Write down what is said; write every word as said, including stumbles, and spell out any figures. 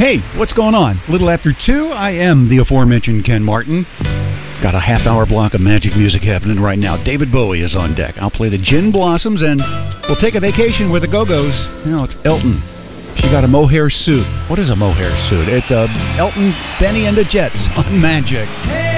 Hey, what's going on? A little after two, I am the aforementioned Ken Martin. Got a half hour block of magic music happening right now. David Bowie is on deck. I'll play the Gin Blossoms and we'll take a vacation with the Go-Go's. You know, it's Elton. She got a mohair suit. What is a mohair suit? It's a Elton, Benny and the Jets on Magic. Hey!